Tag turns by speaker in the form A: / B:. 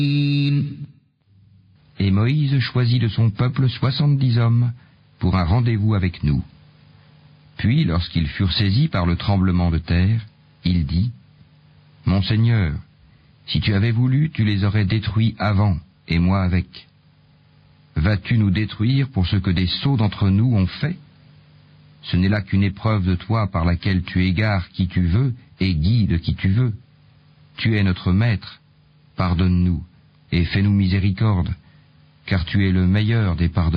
A: Et Moïse choisit de son peuple 70 hommes pour un rendez-vous avec nous. Puis, lorsqu'ils furent saisis par le tremblement de terre, il dit, « Mon Seigneur, si tu avais voulu, tu les aurais détruits avant, et moi avec. Vas-tu nous détruire pour ce que des sots d'entre nous ont fait? Ce n'est là qu'une épreuve de toi par laquelle tu égares qui tu veux et guides qui tu veux. Tu es notre maître, pardonne-nous et fais-nous miséricorde, car tu es le meilleur des pardonneurs. »